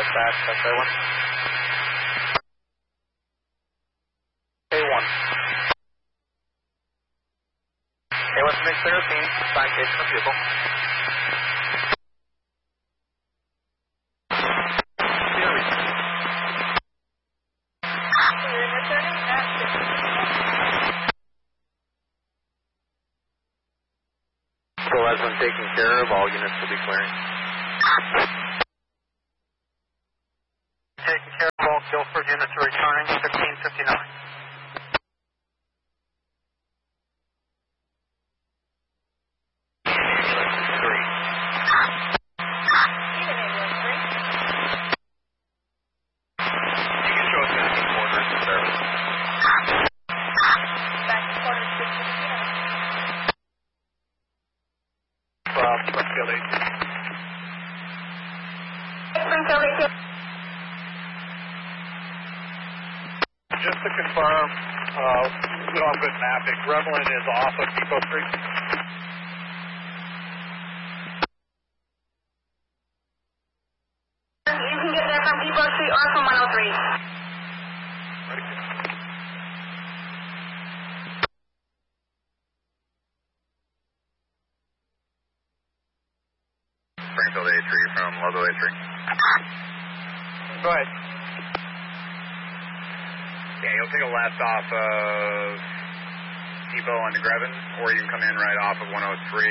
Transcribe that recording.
dispatch, that's A1. A1. A1 to make clear of scene, citation of vehicle. So has been taken care of, all units will be clearing. Taken care of, all Guilford units are returning, 1559. Just to confirm, we don't have good mapping. Gremlin is off of Depot Street. You can get there from Depot Street or from 103. Ready? Springfield A3 from Logo A3. Go ahead. Yeah, you'll take a left off of Depot onto Grevin, or you can come in right off of 103.